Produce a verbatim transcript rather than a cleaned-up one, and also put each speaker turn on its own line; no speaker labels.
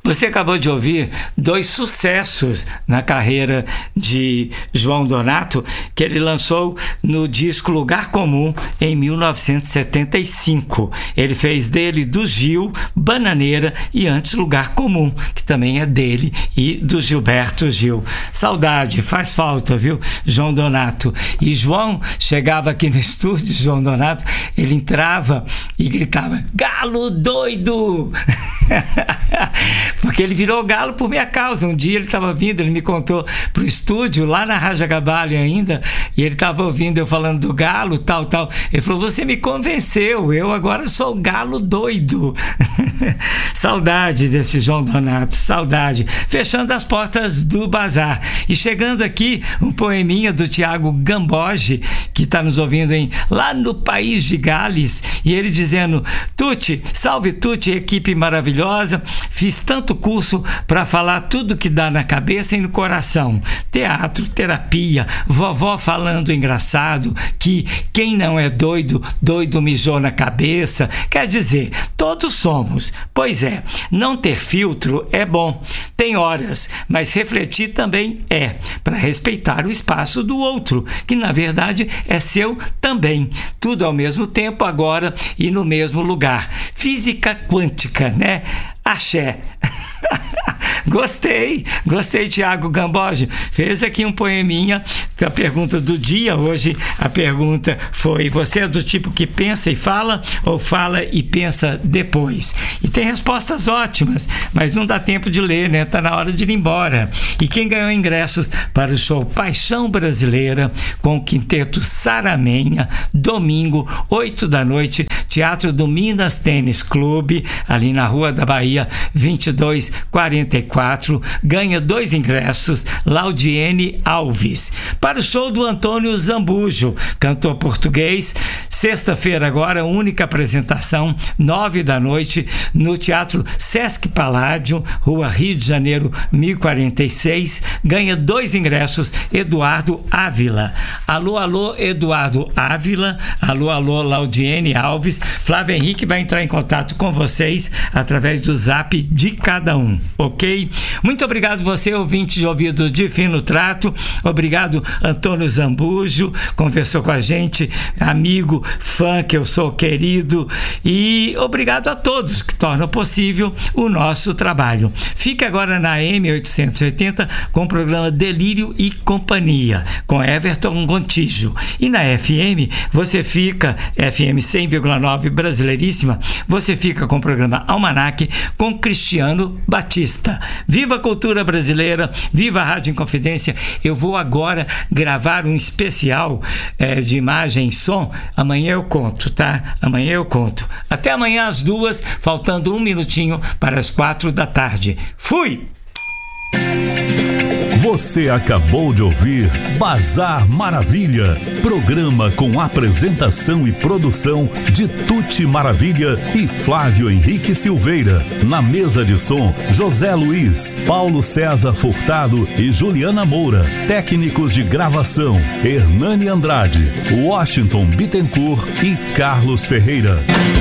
Você acabou de ouvir dois sucessos na carreira de João Donato, que ele lançou no disco Lugar Comum em mil novecentos e setenta e cinco. Ele fez dele do Gil, Bananeira e antes Lugar Comum, que também é dele e do Gilberto Gil. Saudade, faz falta, viu, João Donato? E João chegava aqui no estúdio, João Donato, ele entrava e gritava: "Galo doido!" Porque ele virou galo por minha causa. Um dia ele estava vindo, ele me contou pro estúdio, lá na Raja Gabale ainda, e ele estava ouvindo eu falando do galo, tal, tal. Ele falou: "Você me convenceu, eu agora sou galo doido." Saudade desse João Donato, saudade. Fechando as portas do bazar. E chegando aqui, um poeminha do Tiago Gamboge, que está nos ouvindo em, lá no País de Gales, e ele dizendo: "Tuti, salve Tuti, equipe maravilhosa, fiz tanto curso para falar tudo que dá na cabeça e no coração. Teatro, terapia, vovó falando engraçado, que quem não é doido, doido mijou na cabeça. Quer dizer, todos somos. Pois é, não ter filtro é bom. Tem horas, mas refletir também é, para respeitar o espaço do outro, que na verdade é seu também. Tudo ao mesmo tempo agora e no mesmo lugar. Física quântica, né? Axé." Gostei, gostei, Tiago Gamboge. Fez aqui um poeminha da pergunta do dia. Hoje a pergunta foi: você é do tipo que pensa e fala ou fala e pensa depois? E tem respostas ótimas, mas não dá tempo de ler, né? Tá na hora de ir embora. E quem ganhou ingressos para o show Paixão Brasileira com o quinteto Saramenha, domingo, oito da noite, Teatro do Minas Tênis Clube, ali na Rua da Bahia, vinte e dois quarenta e quatro, ganha dois ingressos, Laudiene Alves. Para o show do Antônio Zambujo, cantor português, sexta-feira agora, única apresentação, nove da noite, no Teatro Sesc Paládio, Rua Rio de Janeiro, mil e quarenta e seis, ganha dois ingressos, Eduardo Ávila. Alô, alô, Eduardo Ávila, alô, alô, Laudiene Alves. Flávio Henrique vai entrar em contato com vocês através do zap de cada um, ok? Muito obrigado você, ouvinte de ouvido de fino trato. Obrigado, Antônio Zambujo, conversou com a gente, amigo, fã que eu sou, querido. E obrigado a todos que tornam possível o nosso trabalho. Fique agora na A M oitocentos e oitenta com o programa Delírio e Companhia, com Everton Gontijo. E na F M, você fica, F M cem vírgula nove Brasileiríssima, você fica com o programa Almanac com Cristiano Batista. Viva a cultura brasileira, viva a Rádio Inconfidência. Eu vou agora gravar um especial é, de imagem e som. Amanhã eu conto, tá? Amanhã eu conto. Até amanhã às duas, faltando um minutinho para as quatro da tarde. Fui!
Você acabou de ouvir Bazar Maravilha, programa com apresentação e produção de Tuti Maravilha e Flávio Henrique Silveira. Na mesa de som, José Luiz, Paulo César Furtado e Juliana Moura. Técnicos de gravação, Hernani Andrade, Washington Bittencourt e Carlos Ferreira.